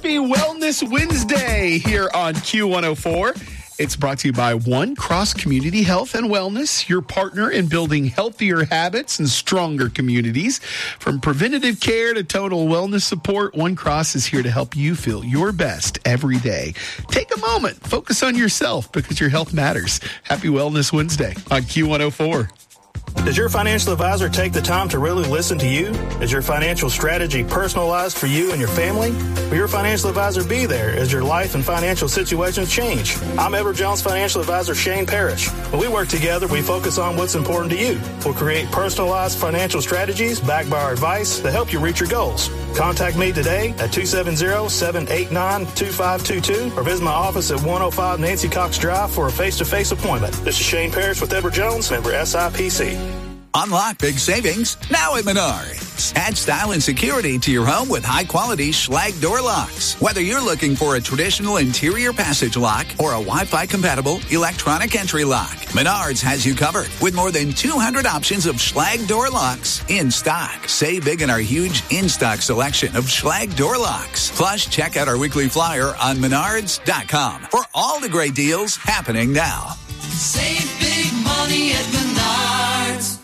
Happy Wellness Wednesday here on Q104. It's brought to you by One Cross Community Health and Wellness, your partner in building healthier habits and stronger communities. From preventative care to total wellness support, One Cross is here to help you feel your best every day. Take a moment, focus on yourself because your health matters. Happy Wellness Wednesday on Q104. Does your financial advisor take the time to really listen to you? Is your financial strategy personalized for you and your family? Will your financial advisor be there as your life and financial situations change? I'm Edward Jones Financial Advisor Shane Parrish. When we work together, we focus on what's important to you. We'll create personalized financial strategies backed by our advice to help you reach your goals. Contact me today at 270-789-2522 or visit my office at 105 Nancy Cox Drive for a face-to-face appointment. This is Shane Parrish with Edward Jones, member SIPC. Unlock big savings now at Menards. Add style and security to your home with high-quality Schlage door locks. Whether you're looking for a traditional interior passage lock or a Wi-Fi-compatible electronic entry lock, Menards has you covered with more than 200 options of Schlage door locks in stock. Save big in our huge in-stock selection of Schlage door locks. Plus, check out our weekly flyer on Menards.com for all the great deals happening now. Save big money at Menards.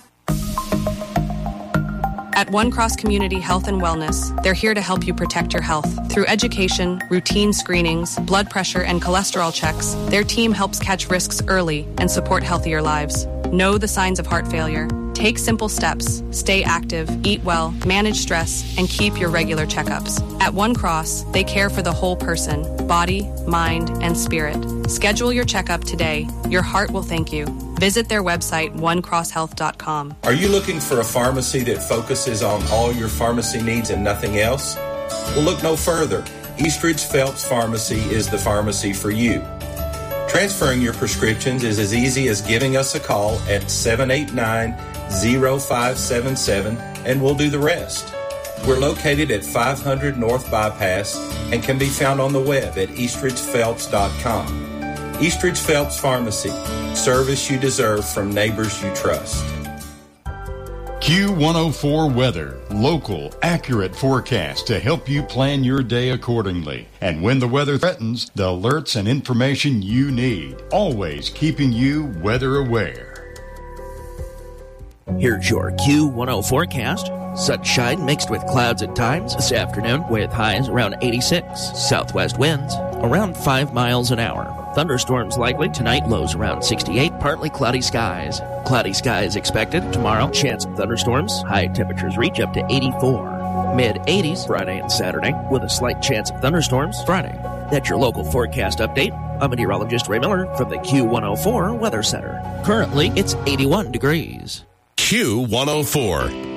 At One Cross Community Health and Wellness, they're here to help you protect your health. Through education, routine screenings, blood pressure, and cholesterol checks, their team helps catch risks early and support healthier lives. Know the signs of heart failure. Take simple steps. Stay active, eat well, manage stress, and keep your regular checkups. At One Cross, they care for the whole person, body, mind, and spirit. Schedule your checkup today. Your heart will thank you. Visit their website, onecrosshealth.com. Are you looking for a pharmacy that focuses on all your pharmacy needs and nothing else? Well, look no further. Eastridge Phelps Pharmacy is the pharmacy for you. Transferring your prescriptions is as easy as giving us a call at 789-0577 and we'll do the rest. We're located at 500 North Bypass and can be found on the web at eastridgephelps.com. Eastridge Phelps Pharmacy, service you deserve from neighbors you trust. Q104 weather, local, accurate forecast to help you plan your day accordingly. And when the weather threatens, the alerts and information you need, always keeping you weather aware. Here's your Q10 forecast. Sunshine mixed with clouds at times this afternoon with highs around 86. Southwest winds around 5 miles an hour. Thunderstorms likely tonight, lows around 68. Partly cloudy skies. Cloudy skies expected tomorrow. Chance of thunderstorms. High temperatures reach up to 84. Mid-80s Friday and Saturday with a slight chance of thunderstorms Friday. That's your local forecast update. I'm meteorologist Ray Miller from the Q104 Weather Center. Currently, it's 81 degrees. Q104.